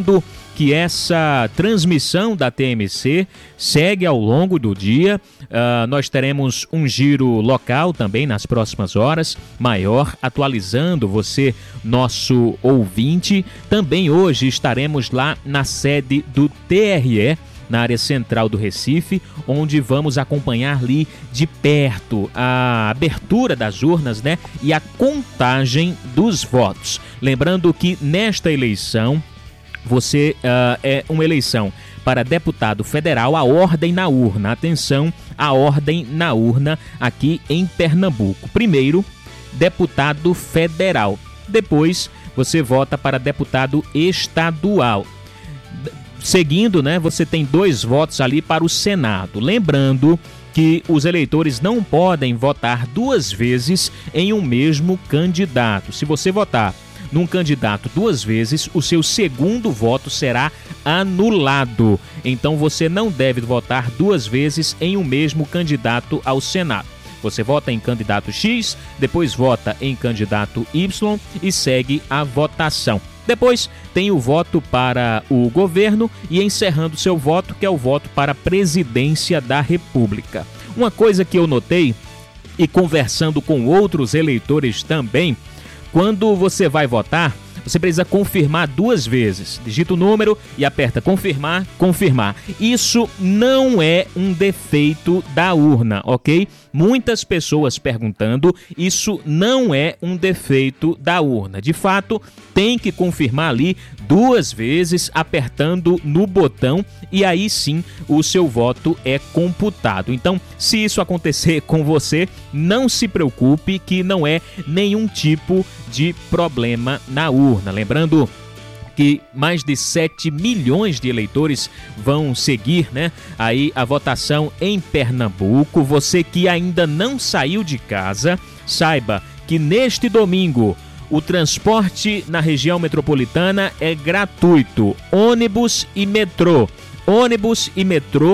que essa transmissão da T M C segue ao longo do dia. Uh, nós teremos um giro local também nas próximas horas, maior, atualizando você, nosso ouvinte. Também hoje estaremos lá na sede do T R E, na área central do Recife, onde vamos acompanhar ali de perto a abertura das urnas, né, e a contagem dos votos. Lembrando que nesta eleição, você uh, é uma eleição para deputado federal, a ordem na urna. Atenção, a ordem na urna aqui em Pernambuco. Primeiro, deputado federal. Depois, você vota para deputado estadual. Seguindo, né, você tem dois votos ali para o Senado. Lembrando que os eleitores não podem votar duas vezes em um mesmo candidato. Se você votar num candidato duas vezes, o seu segundo voto será anulado. Então você não deve votar duas vezes em um mesmo candidato ao Senado. Você vota em candidato X, depois vota em candidato Y e segue a votação. Depois tem o voto para o governo e encerrando seu voto, que é o voto para a presidência da República. Uma coisa que eu notei, e conversando com outros eleitores também, quando você vai votar, você precisa confirmar duas vezes. Digita o número e aperta confirmar, confirmar. Isso não é um defeito da urna, ok? Muitas pessoas perguntando, isso não é um defeito da urna. De fato, tem que confirmar ali duas vezes, apertando no botão, e aí sim o seu voto é computado. Então, se isso acontecer com você, não se preocupe que não é nenhum tipo de problema na urna. Lembrando que mais de sete milhões de eleitores vão seguir, né, aí a votação em Pernambuco. Você que ainda não saiu de casa, saiba que neste domingo o transporte na região metropolitana é gratuito. Ônibus e metrô. Ônibus e metrô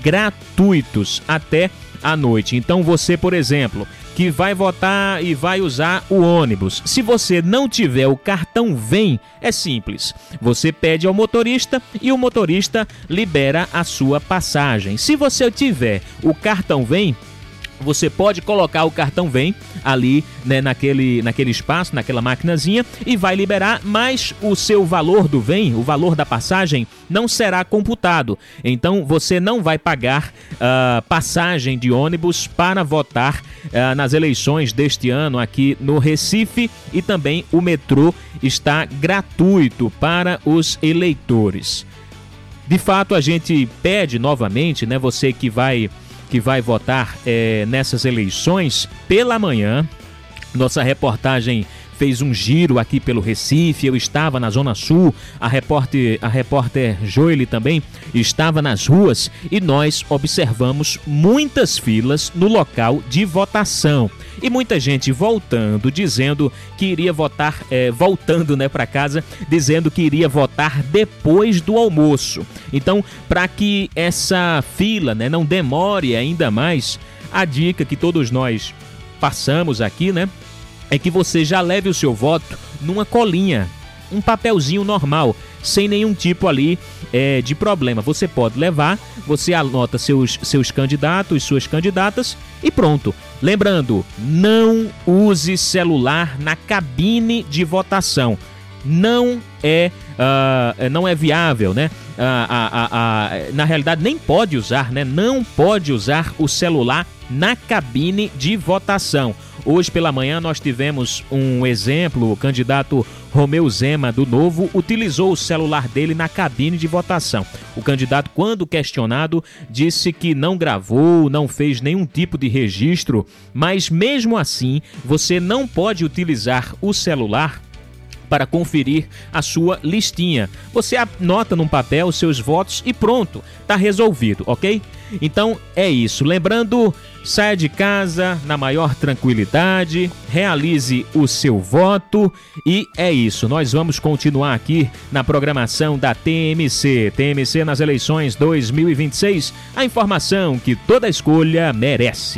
gratuitos até à noite. Então você, por exemplo, que vai votar e vai usar o ônibus, se você não tiver o cartão Vem, é simples. Você pede ao motorista e o motorista libera a sua passagem. Se você tiver o cartão Vem, você pode colocar o cartão Vem ali, né, naquele, naquele espaço, naquela maquinazinha, e vai liberar, mas o seu valor do Vem, o valor da passagem, não será computado. Então você não vai pagar uh, passagem de ônibus para votar uh, nas eleições deste ano aqui no Recife, e também o metrô está gratuito para os eleitores. De fato, a gente pede novamente, né, você que vai... que vai votar é, nessas eleições, pela manhã, nossa reportagem fez um giro aqui pelo Recife. Eu estava na Zona Sul, a repórter, a repórter Joile também estava nas ruas, e nós observamos muitas filas no local de votação. E muita gente voltando, dizendo que iria votar, é, voltando, né, para casa, dizendo que iria votar depois do almoço. Então, para que essa fila, né, não demore ainda mais, a dica que todos nós passamos aqui, né, é que você já leve o seu voto numa colinha, um papelzinho normal, sem nenhum tipo ali é, de problema. Você pode levar, você anota seus, seus candidatos, suas candidatas e pronto. Lembrando, não use celular na cabine de votação. Não é, uh, não é viável, né? Uh, uh, uh, uh, na realidade, nem pode usar, né? Não pode usar o celular na cabine de votação. Hoje pela manhã nós tivemos um exemplo, o candidato Romeu Zema do Novo utilizou o celular dele na cabine de votação. O candidato, quando questionado, disse que não gravou, não fez nenhum tipo de registro, mas mesmo assim você não pode utilizar o celular para conferir a sua listinha. Você anota num papel os seus votos e pronto, tá resolvido, ok? Então é isso. Lembrando, saia de casa na maior tranquilidade, realize o seu voto e é isso. Nós vamos continuar aqui na programação da T M C. T M C nas eleições dois mil e vinte e seis, a informação que toda escolha merece.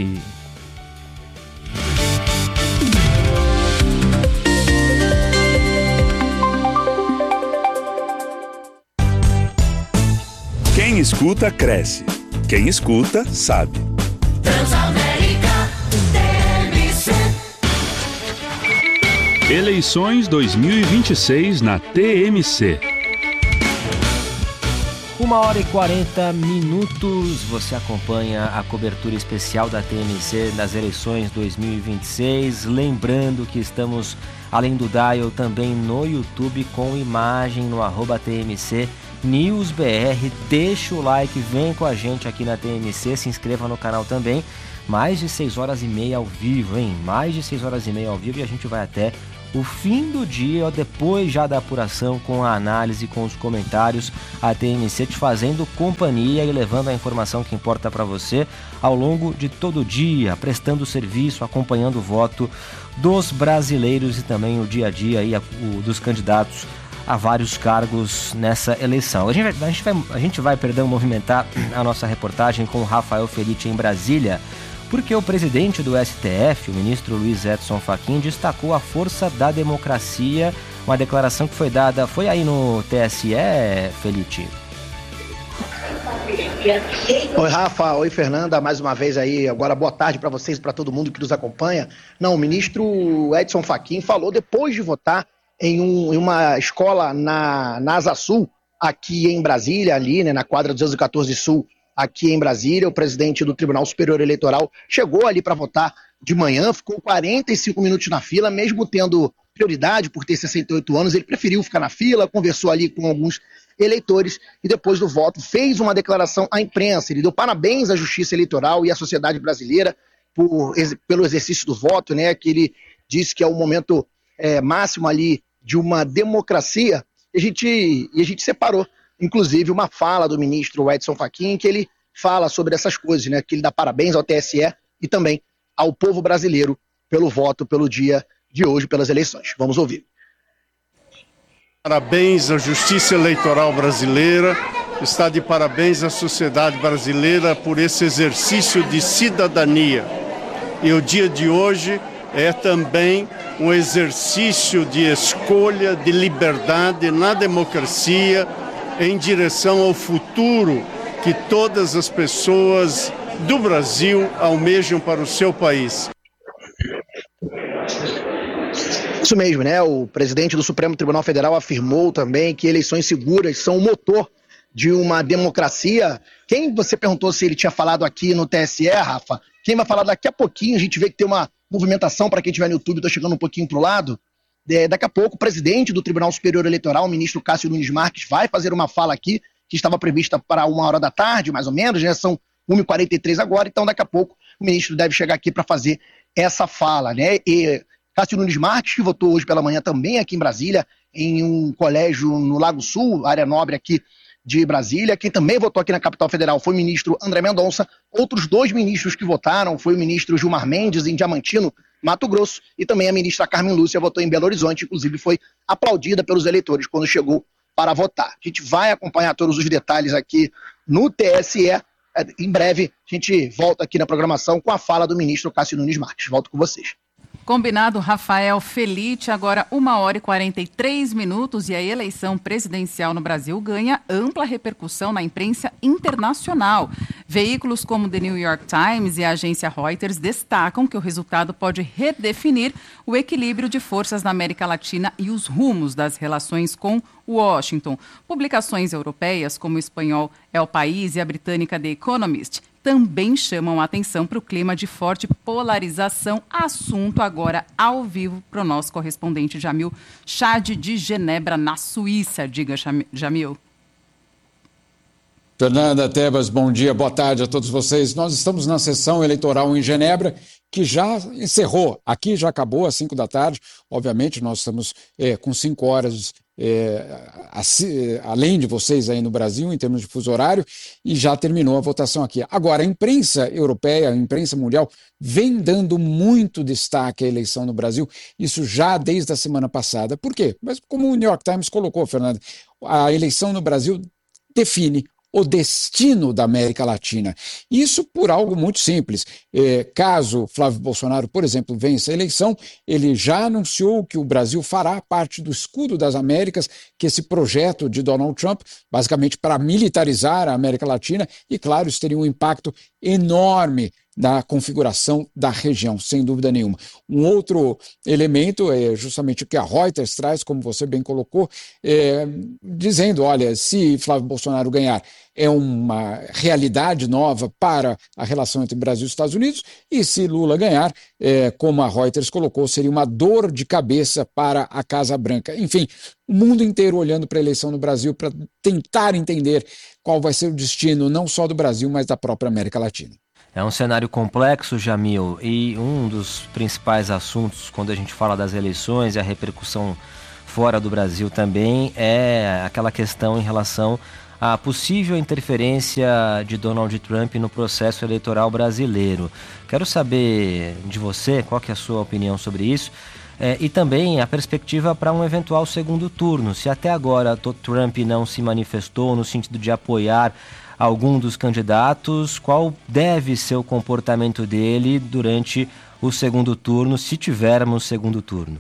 Quem escuta, cresce. Quem escuta, sabe. Transamérica T M C. Eleições dois mil e vinte e seis na T M C. Uma hora e quarenta minutos, você acompanha a cobertura especial da T M C das eleições dois mil e vinte e seis. Lembrando que estamos, além do Dial, também no YouTube com imagem no arroba T M C News B R. Deixa o like, vem com a gente aqui na T M C, se inscreva no canal também. Mais de seis horas e meia ao vivo, hein? Mais de seis horas e meia ao vivo e a gente vai até o fim do dia, depois já da apuração, com a análise, com os comentários, a T M C te fazendo companhia e levando a informação que importa para você ao longo de todo o dia, prestando serviço, acompanhando o voto dos brasileiros e também o dia a dia aí, o, dos candidatos a vários cargos nessa eleição. A gente vai, a gente vai, a gente vai perdão, movimentar a nossa reportagem com o Rafael Felitti em Brasília, porque o presidente do S T F, o ministro Luiz Edson Fachin, destacou a força da democracia, uma declaração que foi dada, foi aí no T S E, Felitti? Oi, Rafa, oi, Fernanda, mais uma vez aí, agora boa tarde para vocês e para todo mundo que nos acompanha. Não, o ministro Edson Fachin falou depois de votar em, um, em uma escola na, na Asa Sul, aqui em Brasília, ali, né, na quadra duzentos e quatorze Sul, aqui em Brasília. O presidente do Tribunal Superior Eleitoral chegou ali para votar de manhã, ficou quarenta e cinco minutos na fila, mesmo tendo prioridade por ter sessenta e oito anos, ele preferiu ficar na fila, conversou ali com alguns eleitores e depois do voto fez uma declaração à imprensa. Ele deu parabéns à Justiça Eleitoral e à sociedade brasileira por, pelo exercício do voto, né, que ele disse que é o momento é, máximo ali de uma democracia. E a gente, e a gente separou inclusive uma fala do ministro Edson Fachin, que ele fala sobre essas coisas, né? Que ele dá parabéns ao T S E e também ao povo brasileiro pelo voto, pelo dia de hoje, pelas eleições. Vamos ouvir. Parabéns à Justiça Eleitoral brasileira, está de parabéns à sociedade brasileira por esse exercício de cidadania. E o dia de hoje é também um exercício de escolha, de liberdade na democracia, em direção ao futuro que todas as pessoas do Brasil almejam para o seu país. Isso mesmo, né? O presidente do Supremo Tribunal Federal afirmou também que eleições seguras são o motor de uma democracia. Quem você perguntou se ele tinha falado aqui no T S E, Rafa? Quem vai falar daqui a pouquinho, a gente vê que tem uma movimentação, para quem estiver no YouTube, estou chegando um pouquinho para o lado. É, daqui a pouco, o presidente do Tribunal Superior Eleitoral, o ministro Cássio Nunes Marques, vai fazer uma fala aqui, que estava prevista para uma hora da tarde, mais ou menos, né? São uma e quarenta e três agora, então daqui a pouco o ministro deve chegar aqui para fazer essa fala, né? E Cássio Nunes Marques, que votou hoje pela manhã também aqui em Brasília, em um colégio no Lago Sul, área nobre aqui de Brasília. Quem também votou aqui na capital federal foi o ministro André Mendonça. Outros dois ministros que votaram foi o ministro Gilmar Mendes, em Diamantino, Mato Grosso, e também a ministra Carmen Lúcia votou em Belo Horizonte, inclusive foi aplaudida pelos eleitores quando chegou para votar. A gente vai acompanhar todos os detalhes aqui no T S E. Em breve a gente volta aqui na programação com a fala do ministro Cássio Nunes Marques. Volto com vocês. Combinado, Rafael Felitti. Agora uma hora e quarenta e três minutos e a eleição presidencial no Brasil ganha ampla repercussão na imprensa internacional. Veículos como The New York Times e a agência Reuters destacam que o resultado pode redefinir o equilíbrio de forças na América Latina e os rumos das relações com Washington. Publicações europeias como o espanhol El País e a britânica The Economist também chamam a atenção para o clima de forte polarização, assunto agora ao vivo para o nosso correspondente Jamil Chad de Genebra, na Suíça. Diga, Jamil. Fernanda, Tebas, bom dia, boa tarde a todos vocês. Nós estamos na sessão eleitoral em Genebra, que já encerrou. Aqui já acabou às cinco da tarde. Obviamente, nós estamos é, com cinco horas é, assim, além de vocês aí no Brasil, em termos de fuso horário, e já terminou a votação aqui. Agora, a imprensa europeia, a imprensa mundial, vem dando muito destaque à eleição no Brasil, isso já desde a semana passada. Por quê? Mas como o New York Times colocou, Fernanda, a eleição no Brasil define o destino da América Latina. Isso por algo muito simples. É, caso Flávio Bolsonaro, por exemplo, vença a eleição, ele já anunciou que o Brasil fará parte do Escudo das Américas, que esse projeto de Donald Trump, basicamente para militarizar a América Latina, e claro, isso teria um impacto enorme da configuração da região, sem dúvida nenhuma. Um outro elemento é justamente o que a Reuters traz, como você bem colocou, é, dizendo, olha, se Flávio Bolsonaro ganhar, é uma realidade nova para a relação entre Brasil e Estados Unidos, e se Lula ganhar, é, como a Reuters colocou, seria uma dor de cabeça para a Casa Branca. Enfim, o mundo inteiro olhando para a eleição no Brasil para tentar entender qual vai ser o destino não só do Brasil, mas da própria América Latina. É um cenário complexo, Jamil, e um dos principais assuntos quando a gente fala das eleições e a repercussão fora do Brasil também é aquela questão em relação à possível interferência de Donald Trump no processo eleitoral brasileiro. Quero saber de você qual que é a sua opinião sobre isso. É, e também a perspectiva para um eventual segundo turno. Se até agora Trump não se manifestou no sentido de apoiar algum dos candidatos, qual deve ser o comportamento dele durante o segundo turno, se tivermos segundo turno?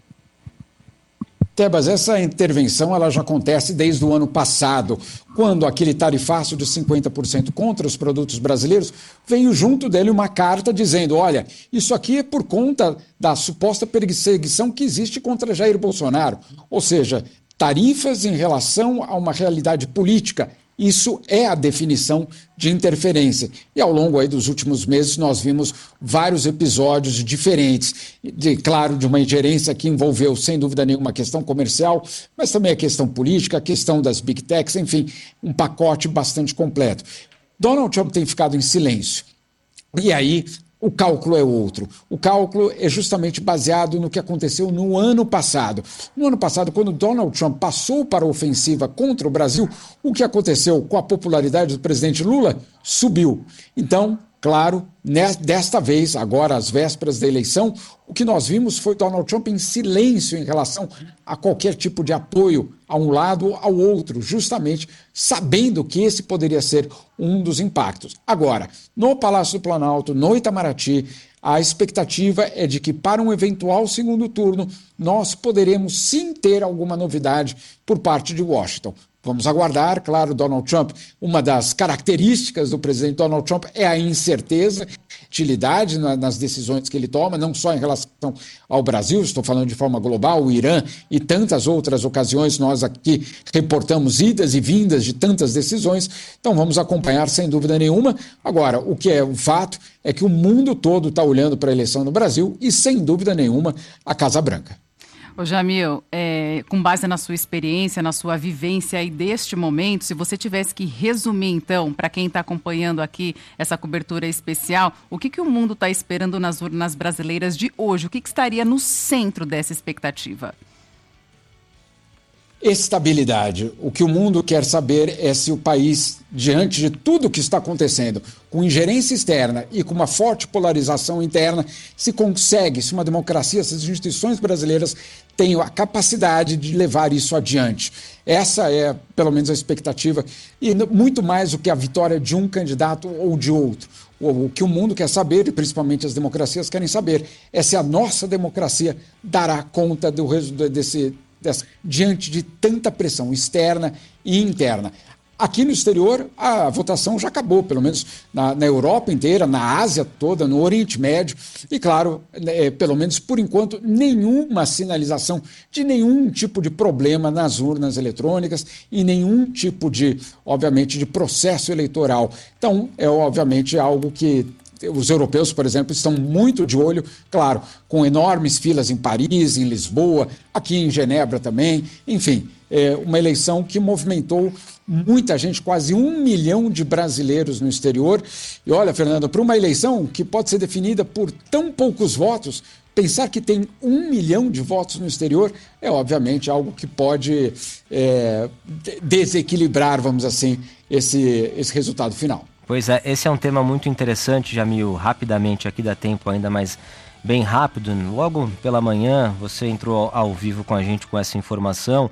Tebas, essa intervenção ela já acontece desde o ano passado, quando aquele tarifaço de cinquenta por cento contra os produtos brasileiros veio junto dele uma carta dizendo, olha, isso aqui é por conta da suposta perseguição que existe contra Jair Bolsonaro, ou seja, tarifas em relação a uma realidade política. Isso é a definição de interferência. E ao longo aí dos últimos meses nós vimos vários episódios diferentes, de, claro, de uma ingerência que envolveu, sem dúvida nenhuma, a questão comercial, mas também a questão política, a questão das big techs, enfim, um pacote bastante completo. Donald Trump tem ficado em silêncio. E aí o cálculo é outro. O cálculo é justamente baseado no que aconteceu no ano passado. No ano passado, quando Donald Trump passou para a ofensiva contra o Brasil, o que aconteceu com a popularidade do presidente Lula? Subiu. Então, claro, desta vez, agora às vésperas da eleição, o que nós vimos foi Donald Trump em silêncio em relação a qualquer tipo de apoio a um lado ou ao outro, justamente sabendo que esse poderia ser um dos impactos. Agora, no Palácio do Planalto, no Itamaraty, a expectativa é de que para um eventual segundo turno nós poderemos sim ter alguma novidade por parte de Washington. Vamos aguardar, claro, Donald Trump, uma das características do presidente Donald Trump é a incerteza, utilidade nas decisões que ele toma, não só em relação ao Brasil, estou falando de forma global, o Irã e tantas outras ocasiões, nós aqui reportamos idas e vindas de tantas decisões, então vamos acompanhar sem dúvida nenhuma. Agora, o que é um fato é que o mundo todo está olhando para a eleição no Brasil e, sem dúvida nenhuma, a Casa Branca. Ô Jamil, é, com base na sua experiência, na sua vivência aí deste momento, se você tivesse que resumir, então, para quem está acompanhando aqui essa cobertura especial, o que, que o mundo está esperando nas urnas brasileiras de hoje? O que, que estaria no centro dessa expectativa? Estabilidade. O que o mundo quer saber é se o país, diante de tudo que está acontecendo, com ingerência externa e com uma forte polarização interna, se consegue, se uma democracia, se as instituições brasileiras têm a capacidade de levar isso adiante. Essa é, pelo menos, a expectativa, e muito mais do que a vitória de um candidato ou de outro. O que o mundo quer saber, e principalmente as democracias querem saber, é se a nossa democracia dará conta do resultado desse Dessa, diante de tanta pressão externa e interna. Aqui no exterior, a votação já acabou, pelo menos na, na Europa inteira, na Ásia toda, no Oriente Médio, e claro, é, pelo menos por enquanto, nenhuma sinalização de nenhum tipo de problema nas urnas eletrônicas e nenhum tipo de, obviamente, de processo eleitoral. Então, é obviamente algo que os europeus, por exemplo, estão muito de olho, claro, com enormes filas em Paris, em Lisboa, aqui em Genebra também, enfim, é uma eleição que movimentou muita gente, quase um milhão de brasileiros no exterior. E olha, Fernando, para uma eleição que pode ser definida por tão poucos votos, pensar que tem um milhão de votos no exterior é, obviamente, algo que pode é, desequilibrar, vamos assim, esse, esse resultado final. Pois é, esse é um tema muito interessante, Jamil, rapidamente, aqui dá tempo ainda, mas bem rápido. Logo pela manhã, você entrou ao vivo com a gente com essa informação.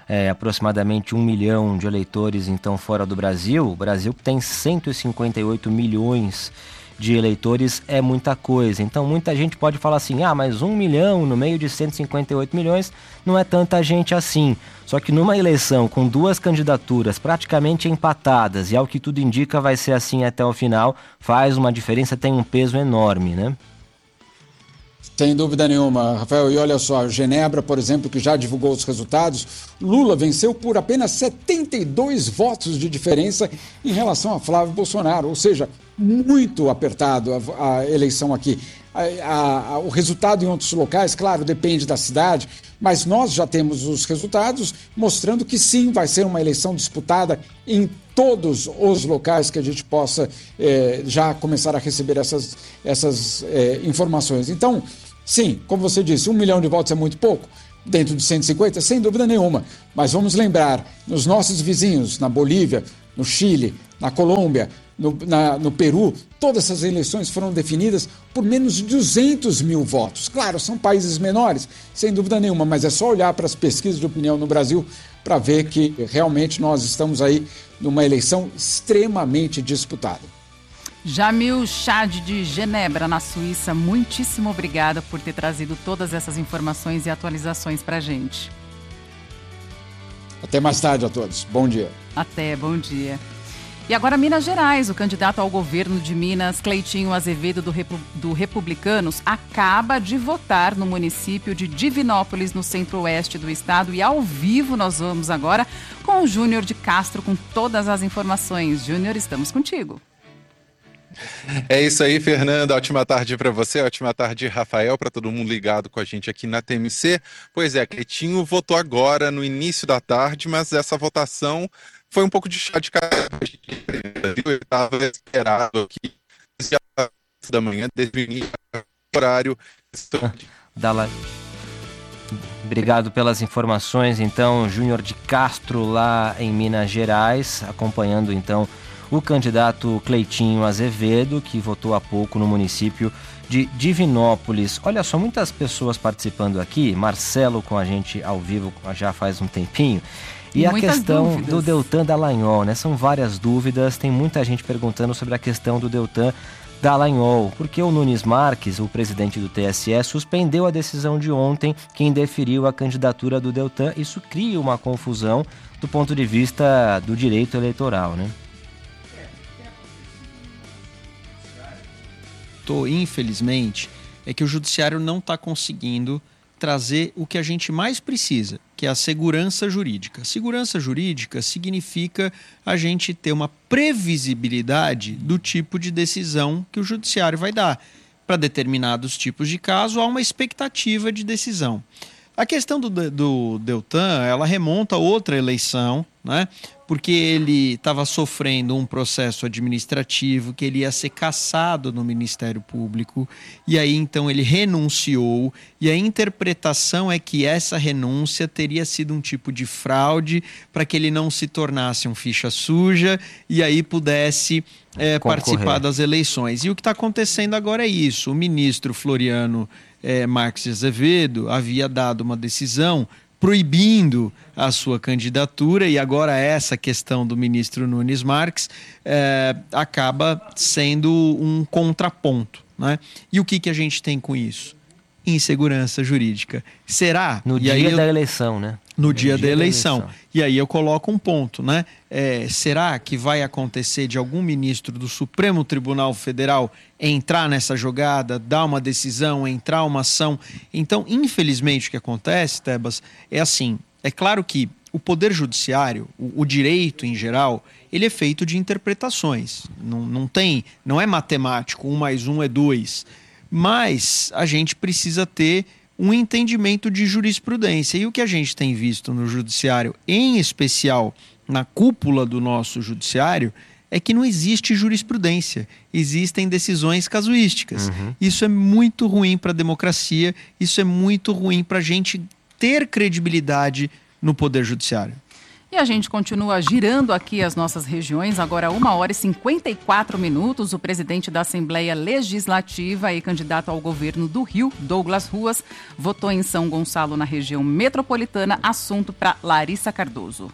é, aproximadamente um milhão de eleitores então fora do Brasil. O Brasil tem cento e cinquenta e oito milhões de eleitores, é muita coisa. Então muita gente pode falar assim, ah, mas um milhão no meio de cento e cinquenta e oito milhões não é tanta gente assim. Só que numa eleição com duas candidaturas praticamente empatadas, e ao que tudo indica vai ser assim até o final, faz uma diferença, tem um peso enorme, né? Sem dúvida nenhuma, Rafael. E olha só, Genebra, por exemplo, que já divulgou os resultados, Lula venceu por apenas setenta e dois votos de diferença em relação a Flávio Bolsonaro, ou seja, muito apertado a, a eleição aqui. A, a, a, o resultado em outros locais, claro, depende da cidade, mas nós já temos os resultados mostrando que sim, vai ser uma eleição disputada em todos os locais que a gente possa eh, já começar a receber essas, essas eh, informações. Então, sim, como você disse, um milhão de votos é muito pouco, dentro de cento e cinquenta, sem dúvida nenhuma. Mas vamos lembrar, nos nossos vizinhos, na Bolívia, no Chile, na Colômbia, no, na, no Peru, todas essas eleições foram definidas por menos de duzentos mil votos. Claro, são países menores, sem dúvida nenhuma, mas é só olhar para as pesquisas de opinião no Brasil para ver que realmente nós estamos aí numa eleição extremamente disputada. Jamil Chad de Genebra, na Suíça, muitíssimo obrigada por ter trazido todas essas informações e atualizações para a gente. Até mais tarde a todos. Bom dia. Até, bom dia. E agora Minas Gerais, o candidato ao governo de Minas, Cleitinho Azevedo, do, Repu- do Republicanos, acaba de votar no município de Divinópolis, no centro-oeste do estado. E ao vivo nós vamos agora com o Júnior de Castro com todas as informações. Júnior, estamos contigo. É isso aí, Fernanda. Ótima tarde para você, ótima tarde, Rafael, para todo mundo ligado com a gente aqui na T M C. Pois é, Cleitinho votou agora no início da tarde, mas essa votação foi um pouco de chá de café. Eu estava esperado aqui da manhã, desde o início do horário. Dala... Obrigado pelas informações, então, Júnior de Castro, lá em Minas Gerais, acompanhando, então, o candidato Cleitinho Azevedo, que votou há pouco no município de Divinópolis. Olha só, muitas pessoas participando aqui, Marcelo com a gente ao vivo já faz um tempinho. E a questão dúvidas. do Deltan Dallagnol, né? São várias dúvidas, tem muita gente perguntando sobre a questão do Deltan Dallagnol, porque o Nunes Marques, o presidente do T S E, suspendeu a decisão de ontem que indeferiu a candidatura do Deltan. Isso cria uma confusão do ponto de vista do direito eleitoral, né? Infelizmente, é que o judiciário não está conseguindo trazer o que a gente mais precisa, que é a segurança jurídica. Segurança jurídica significa a gente ter uma previsibilidade do tipo de decisão que o judiciário vai dar. Para determinados tipos de caso, há uma expectativa de decisão. A questão do, do Deltan, ela remonta a outra eleição, né? Porque ele estava sofrendo um processo administrativo, que ele ia ser cassado no Ministério Público, e aí então ele renunciou, e a interpretação é que essa renúncia teria sido um tipo de fraude para que ele não se tornasse um ficha suja e aí pudesse é, participar das eleições. E o que está acontecendo agora é isso, o ministro Floriano é, Marques Azevedo havia dado uma decisão proibindo a sua candidatura, e agora essa questão do ministro Nunes Marques é, acaba sendo um contraponto, né? E o que, que a gente tem com isso? Insegurança jurídica. Será? No e dia aí eu... da eleição, né? No, no dia, dia da, eleição. da eleição. E aí eu coloco um ponto, né? É, será que vai acontecer de algum ministro do Supremo Tribunal Federal entrar nessa jogada, dar uma decisão, entrar uma ação? Então, infelizmente, o que acontece, Tebas, é assim, é claro que o Poder Judiciário, o, o direito em geral, ele é feito de interpretações. Não, não tem, não é matemático, um mais um é dois. Mas a gente precisa ter um entendimento de jurisprudência. E o que a gente tem visto no judiciário, em especial na cúpula do nosso judiciário, é que não existe jurisprudência. Existem decisões casuísticas. Uhum. Isso é muito ruim para a democracia, isso é muito ruim para a gente ter credibilidade no Poder Judiciário. E a gente continua girando aqui as nossas regiões, agora uma hora e cinquenta e quatro minutos. O presidente da Assembleia Legislativa e candidato ao governo do Rio, Douglas Ruas, votou em São Gonçalo, na região metropolitana. Assunto para Larissa Cardoso.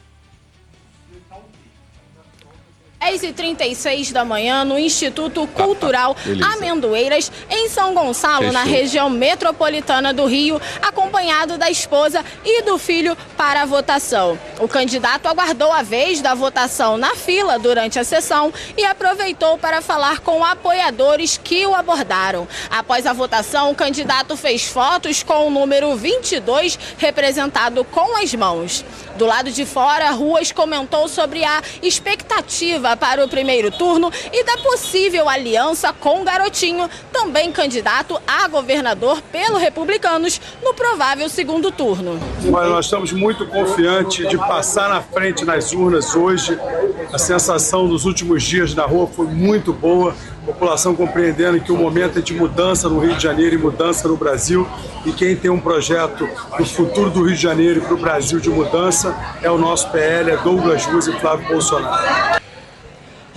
dez e trinta e seis da manhã, no Instituto Cultural ah, Amendoeiras, em São Gonçalo, Fechou. na região metropolitana do Rio, acompanhado da esposa e do filho para a votação. O candidato aguardou a vez da votação na fila durante a sessão e aproveitou para falar com apoiadores que o abordaram. Após a votação, o candidato fez fotos com o número vinte e dois representado com as mãos. Do lado de fora, Ruas comentou sobre a expectativa para o primeiro turno e da possível aliança com o Garotinho, também candidato a governador pelo Republicanos, no provável segundo turno. Mas nós estamos muito confiantes de passar na frente nas urnas hoje. A sensação dos últimos dias na rua foi muito boa. A população compreendendo que o momento é de mudança no Rio de Janeiro e mudança no Brasil. E quem tem um projeto do futuro do Rio de Janeiro e para o Brasil de mudança é o nosso P L, é Douglas Ruas e Flávio Bolsonaro.